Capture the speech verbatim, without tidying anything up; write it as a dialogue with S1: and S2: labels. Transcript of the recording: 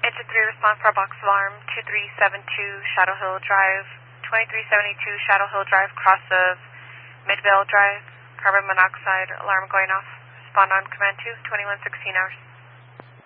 S1: Engine three, respond for a box alarm, two three seven two Shadow Hill Drive, twenty-three seventy-two Shadow Hill Drive, cross of Midvale Drive, carbon monoxide, alarm going off. Respond on command two, twenty-one sixteen hours.